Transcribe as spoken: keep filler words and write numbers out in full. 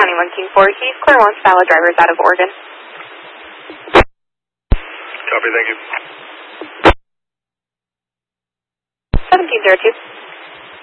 twenty-one King four. He's clear launch valid drivers out of Oregon. Copy, thank you. seventeen zero two.